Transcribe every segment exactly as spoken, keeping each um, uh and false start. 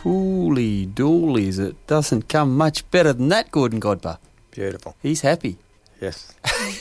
Holy doolies, it doesn't come much better than that, Gordon Godber. Beautiful. He's happy. Yes.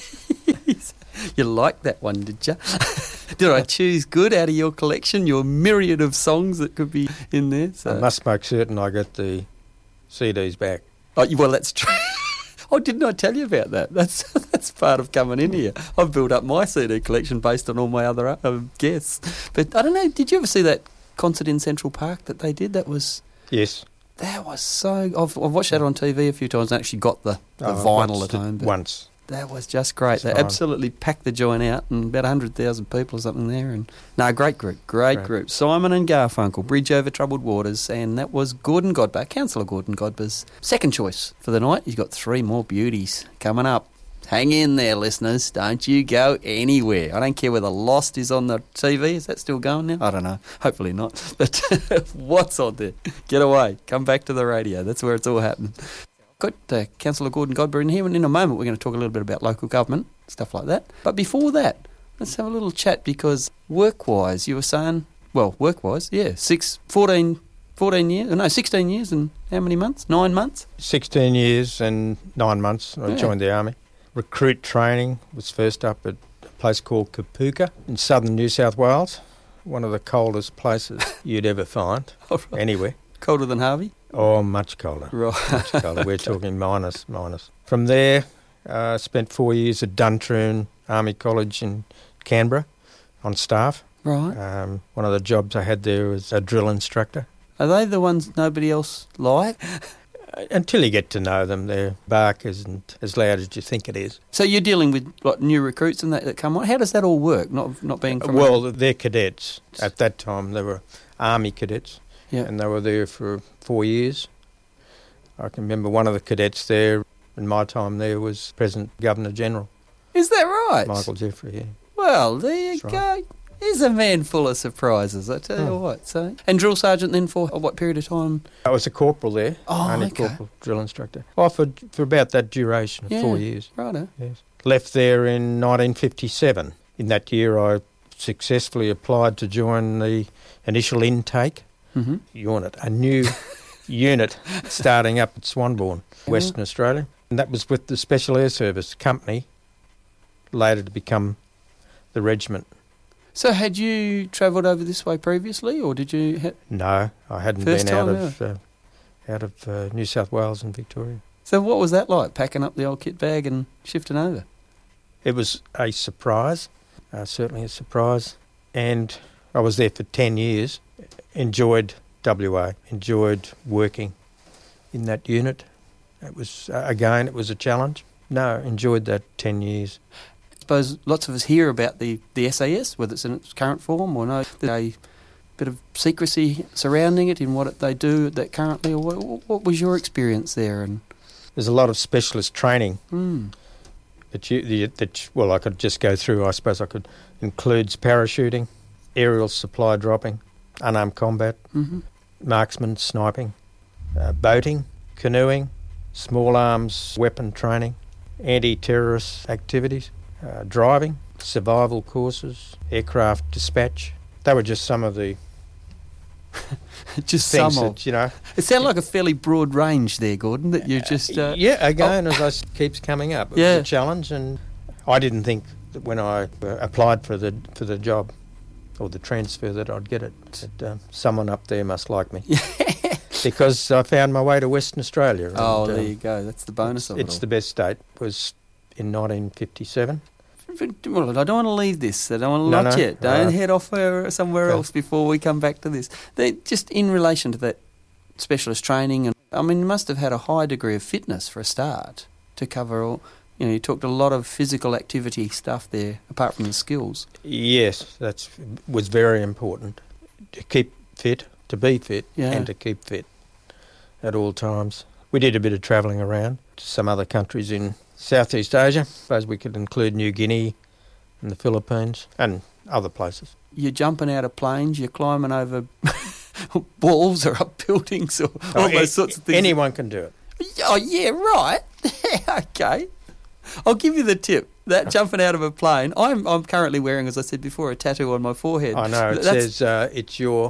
You liked that one, did you? Did I choose good out of your collection, your myriad of songs that could be in there? So. I must make certain I get the C Ds back. Oh, well, that's true. Oh, didn't I tell you about that? That's that's part of coming in here. I've built up my C D collection based on all my other uh, guests. But I don't know, did you ever see that concert in Central Park that they did? That was... Yes. That was so... I've, I've watched that on T V a few times and actually got the, the oh, vinyl at home. Once. That was just great. It's they fine. absolutely packed the joint out, and about one hundred thousand people or something there. And no, great group, great Great. group. Simon and Garfunkel, Bridge Over Troubled Waters, and that was Gordon Godber, Councillor Gordon Godber's second choice for the night. He's got three more beauties coming up. Hang in there, listeners. Don't you go anywhere. I don't care whether Lost is on the T V. Is that still going now? I don't know. Hopefully not. But what's on there? Get away. Come back to the radio. That's where it's all happening. Got uh, Councillor Gordon Godber in here, and in a moment we're going to talk a little bit about local government, stuff like that. But before that, let's have a little chat, because work-wise, you were saying, well, work-wise, yeah, six, fourteen, fourteen years, no, sixteen years and how many months? Nine months? sixteen years and nine months I Yeah. joined the Army. Recruit training was first up at a place called Kapuka in southern New South Wales, one of the coldest places you'd ever find All right. anywhere. Colder than Harvey? Oh, much colder. Right. Much colder. We're talking minus, minus. From there, I uh, spent four years at Duntroon Army College in Canberra on staff. Right. Um, one of the jobs I had there was a drill instructor. Are they the ones nobody else like? Uh, Until you get to know them, their bark isn't as loud as you think it is. So you're dealing with what, new recruits and that, that come on. How does that all work? Not not being from Well, they're cadets. At that time, they were Army cadets. Yeah. And they were there for four years. I can remember one of the cadets there in my time there was present Governor-General, Is that right? Michael Jeffrey. Yeah. Well, there you That's go. right. He's a man full of surprises, I tell you Oh. what. So, and drill sergeant then for what period of time? I was a corporal there, Oh, only okay. corporal drill instructor. Oh, for, for about that duration of Yeah. four years. Righto. Yes. Left there in nineteen fifty-seven. In that year, I successfully applied to join the initial intake Mm-hmm. unit, a new unit starting up at Swanbourne, Western Australia. And that was with the Special Air Service Company, later to become the regiment. So had you travelled over this way previously, or did you... Ha- No, I hadn't First been out time of uh, out of uh, New South Wales and Victoria. so what was that like, packing up the old kit bag and shifting over? It was a surprise, uh, certainly a surprise. And I was there for ten years, enjoyed W A, enjoyed working in that unit. It was, uh, again, it was a challenge. No, enjoyed that ten years. I suppose lots of us hear about the, the S A S, whether it's in its current form or no. There's a bit of secrecy surrounding it in what it, they do that currently. Or what, what was your experience there? And There's a lot of specialist training mm, that you, the- that, well, I could just go through. I suppose I could, includes parachuting, aerial supply dropping, unarmed combat, mm-hmm. marksman sniping, uh, boating, canoeing, small arms weapon training, anti-terrorist activities, uh, driving, survival courses, aircraft dispatch. They were just some of the just things some of. that, you know. It sounded like a fairly broad range there, Gordon. That you just uh, yeah, again, as I s- keeps coming up, it Yeah. was a challenge, and I didn't think that when I uh, applied for the for the job or the transfer that I'd get it. That, uh, someone up there must like me. Because I found my way to Western Australia. Oh, and, there um, you go. That's the bonus of it It's all. the best state. Was in nineteen fifty-seven. Well, I don't want to leave this. I don't want to No, lot no. yet. Don't Uh, head off uh, somewhere okay. else before we come back to this. They, just in relation to that specialist training, and I mean, you must have had a high degree of fitness for a start to cover all. You know, you talked a lot of physical activity stuff there, apart from the skills. Yes, that's was very important to keep fit, to be fit, Yeah. and to keep fit at all times. We did a bit of travelling around to some other countries in Southeast Asia. I suppose we could include New Guinea and the Philippines and other places. You're jumping out of planes, you're climbing over walls or up buildings or all Oh, those a- sorts of things. Anyone can do it. Oh, yeah, right. Okay. I'll give you the tip. That jumping out of a plane, I'm I'm currently wearing, as I said before, a tattoo on my forehead. I know, it That's- says uh, it's your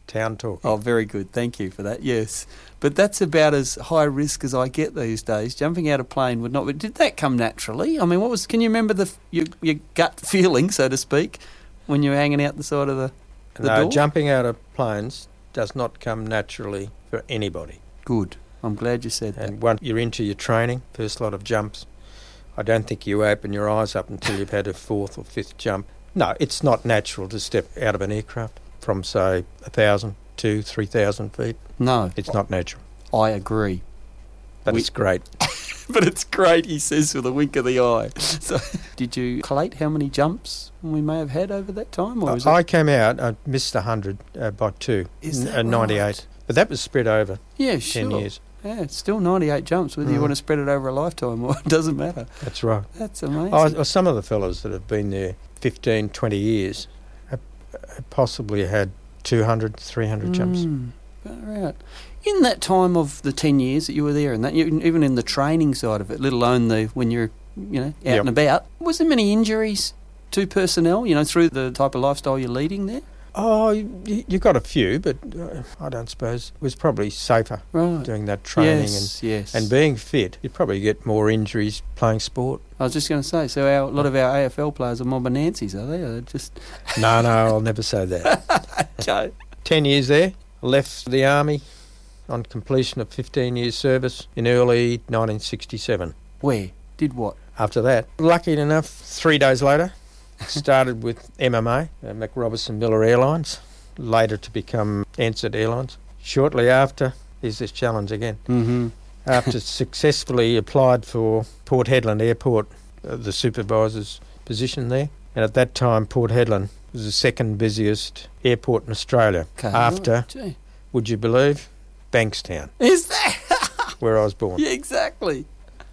town talking. Oh, very good. Thank you for that. Yes. But that's about as high risk as I get these days. Jumping out of a plane would not... Did that come naturally? I mean, what was... Can you remember the your, your gut feeling, so to speak, when you were hanging out the side of the, the no, door? Jumping out of planes does not come naturally for anybody. Good. I'm glad you said And that. once you're into your training, first lot of jumps, I don't think you open your eyes up until you've had a fourth or fifth jump. No, it's not natural to step out of an aircraft from, say, one thousand, two, three thousand feet. No. It's not natural. I agree. But We- it's great. But it's great, he says with a wink of the eye. So, did you collate how many jumps we may have had over that time? Or was I it... came out, I missed one hundred uh, by two, Is n- that uh, ninety-eight. right? But that was spread over Yeah, sure. ten years. Yeah, it's still ninety-eight jumps, whether you Mm. want to spread it over a lifetime or it doesn't matter. That's right. That's amazing. Oh, some of the fellows that have been there fifteen, twenty years have have possibly had two hundred, three hundred jumps. Mm, right. In that time of the ten years that you were there, and that you, even in the training side of it, let alone the when you're you know out Yep. and about, was there many injuries to personnel? You know, through the type of lifestyle you're leading there. Oh, you, you got a few, but uh, I don't suppose it was probably safer Right. doing that training Yes. yes. and and being fit. You'd probably get more injuries playing sport. I was just going to say, so our, a lot of our A F L players are more Bonanzis, are they? Or they're just No, no, I'll never say that. okay. Ten years there, left the army on completion of fifteen years service in early nineteen sixty-seven. Where did what? After that, lucky enough, three days later, started with M M A, uh, McRobertson Miller Airlines, later to become Ansett Airlines. Shortly after, here's this challenge again. Mm-hmm. After successfully applied for Port Hedland Airport, uh, the supervisor's position there, and at that time Port Hedland was the second busiest airport in Australia. Okay. After, Right. Gee. would you believe, Bankstown, Is that? where I was born. Yeah, exactly.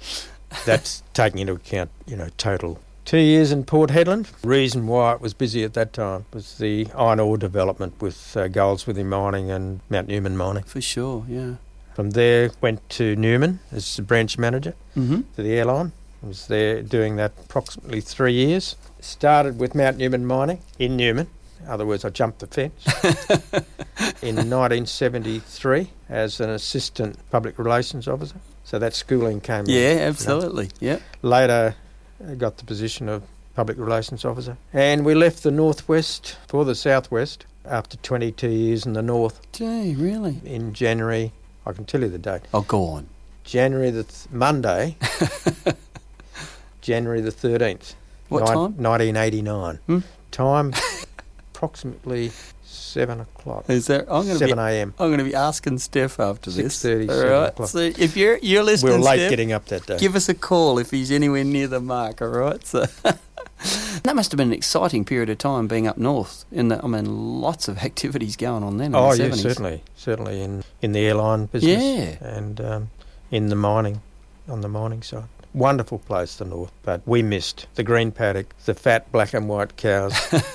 That's taking into account, you know, total. Two years in Port Hedland. Reason why it was busy at that time was the iron ore development with uh, Goldsworthy Mining and Mount Newman Mining. For sure, yeah. From there, went to Newman as the branch manager Mm-hmm. for the airline. I was there doing that approximately three years. Started with Mount Newman Mining in Newman. In other words, I jumped the fence. In nineteen seventy-three as an assistant public relations officer. So that schooling came in. Yeah, absolutely. Yeah. Later, I got the position of public relations officer. And we left the northwest for the southwest after twenty-two years in the north Gee, really? in January. I can tell you the date. Oh, go on. January the th- Monday, January the thirteenth. What time? nineteen eighty-nine. Hmm? Time approximately seven o'clock. Is there? I'm going to be. seven a.m. I'm going to be asking Steph after this. six thirty, All seven right. o'clock. So if you're you're We listening, were late Steph, getting up that day. give us a call if he's anywhere near the mark. All right. So that must have been an exciting period of time being up north. In the, I mean, lots of activities going on then. In Oh, the yeah, seventies. certainly. Certainly in, in the airline business. Yeah. And um, in the mining, on the mining side. Wonderful place, the north. But we missed the green paddock, the fat black and white cows,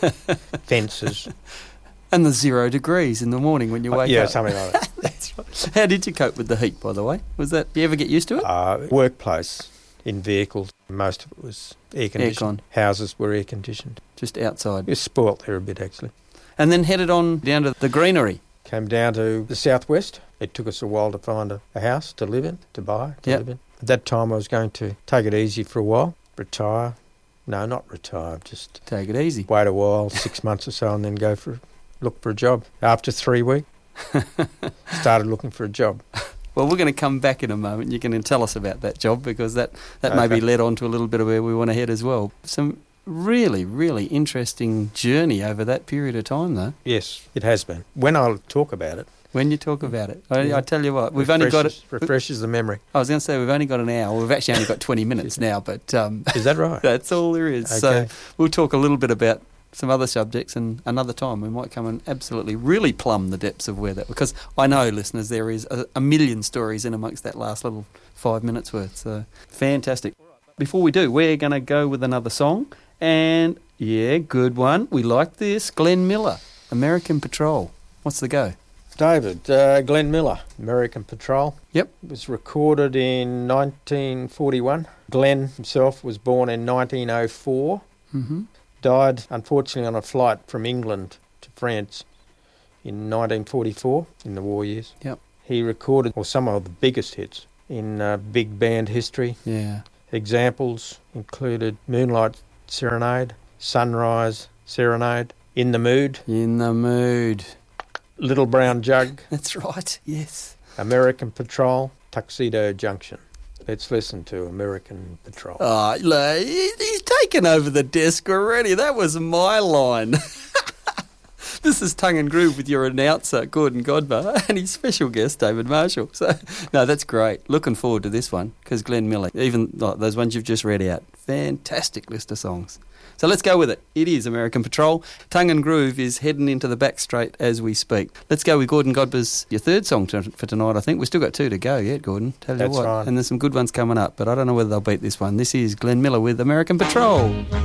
fences. And the zero degrees in the morning when you wake yeah, up. something like that. That's right. How did you cope with the heat, by the way? Was that? Do you ever get used to it? Uh, workplace, in vehicles, most of it was air conditioned. Aircon. Houses were air conditioned. Just outside. It was spoilt there a bit, actually. And then headed on down to the greenery. Came down to the southwest. It took us a while to find a, a house to live in, to buy, to Yep. live in. At that time, I was going to take it easy for a while, retire. No, not retire, just Take it easy. wait a while, six months or so, and then go for look for a job. After three weeks, started looking for a job. Well, we're going to come back in a moment. You can tell us about that job because that, that may be Okay. led on to a little bit of where we want to head as well. Some really, really interesting journey over that period of time, though, Yes, it has been. When I talk about it, when you talk about it. I, Yeah. I tell you what, we've only got it. refreshes- refreshes the memory. I was going to say we've only got an hour. We've actually only got twenty minutes now, but um, Is that right? that's all there is. So Okay. we'll talk a little bit about some other subjects, and another time we might come and absolutely really plumb the depths of where that, because I know, listeners, there is a, a million stories in amongst that last little five minutes worth. So fantastic. Before we do, we're going to go with another song, and yeah, good one. We like this. Glenn Miller, American Patrol. What's the go? David, uh, Glenn Miller, American Patrol. Yep. It was recorded in nineteen forty-one. Glenn himself was born in nineteen oh four. Mm-hmm. Died, unfortunately, on a flight from England to France in nineteen forty-four, in the war years. Yep. He recorded well, some of the biggest hits in uh, big band history. Yeah. Examples included Moonlight Serenade, Sunrise Serenade, In the Mood, In the Mood. Little Brown Jug, That's right, yes. American Patrol, Tuxedo Junction. Let's listen to American Patrol. Oh, look, he- he's taken over the desk already. That was my line. This is Tongue and Groove with your announcer, Gordon Godber, and his special guest, David Marshall. So, no, that's great. Looking forward to this one, because Glenn Miller, even like those ones you've just read out, fantastic list of songs. So let's go with it. It is American Patrol. Tongue and Groove is heading into the back straight as we speak. Let's go with Gordon Godber's, your third song to, for tonight, I think. We've still got two to go yet, Gordon. Tell you That's what. right. And there's some good ones coming up, but I don't know whether they'll beat this one. This is Glenn Miller with American Patrol.